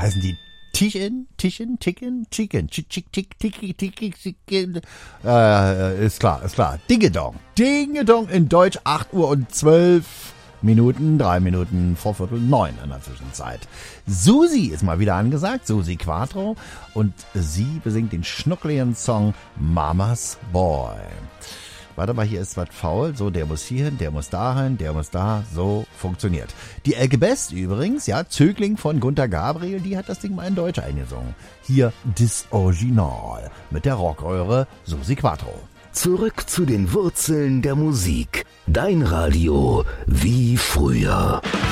heißen die Ticken, Chicken, ist klar. Dingedong in Deutsch, 8:12 Minuten, 3 Minuten vor 8:45 in der Zwischenzeit. Susi ist mal wieder angesagt, Susi Quattro, und sie besingt den schnuckligen Song Mama's Boy. Warte mal, hier ist was faul. So, der muss hierhin, der muss dahin, der muss da. So funktioniert. Die Elke Best übrigens, ja, Zögling von Gunter Gabriel, die hat das Ding mal in Deutsch eingesungen. Hier das Original mit der Rockröhre Susi Quattro. Zurück zu den Wurzeln der Musik. Dein Radio wie früher.